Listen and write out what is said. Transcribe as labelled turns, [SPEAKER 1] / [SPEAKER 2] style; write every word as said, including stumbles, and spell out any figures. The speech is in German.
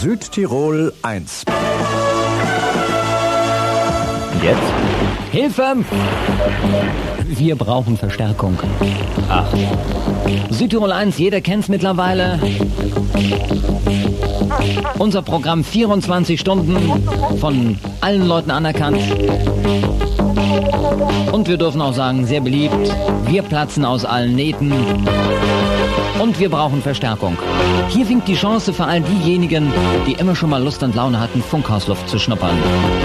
[SPEAKER 1] Südtirol eins.
[SPEAKER 2] Jetzt? Hilfe! Wir brauchen Verstärkung. Ach. Südtirol eins, jeder kennt's mittlerweile. Unser Programm vierundzwanzig Stunden, von allen Leuten anerkannt. Und wir dürfen auch sagen, sehr beliebt. Wir platzen aus allen Nähten. Und wir brauchen Verstärkung. Hier winkt die Chance für all diejenigen, die immer schon mal Lust und Laune hatten, Funkhausluft zu schnuppern.